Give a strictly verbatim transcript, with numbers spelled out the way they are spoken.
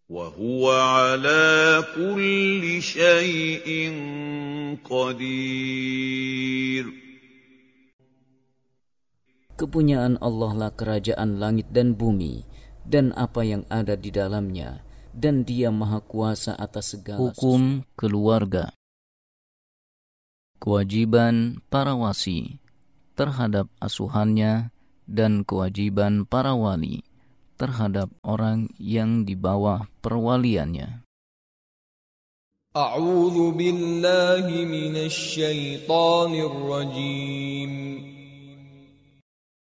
وهو على كل شيء قدير. Kepunyaan Allah lah kerajaan langit dan bumi dan apa yang ada di dalamnya, dan Dia Maha Kuasa atas segala Hukum sesuatu. Keluarga. Kewajiban para wasi terhadap asuhannya dan kewajiban para wali terhadap orang yang di bawah perwaliannya. A'udzu billahi minasy syaithanir rajim.